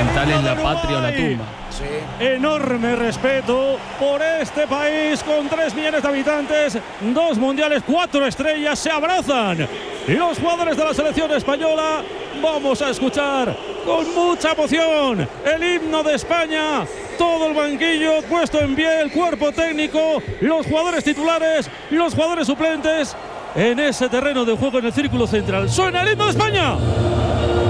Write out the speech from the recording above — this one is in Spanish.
fundamental es la patria o la tumba. Sí. Enorme respeto por este país con 3 millones de habitantes, 2 mundiales, 4 estrellas, se abrazan. Y los jugadores de la selección española, vamos a escuchar con mucha emoción el himno de España. Todo el banquillo puesto en pie, el cuerpo técnico, los jugadores titulares, los jugadores suplentes en ese terreno de juego en el círculo central. ¡Suena el himno de España!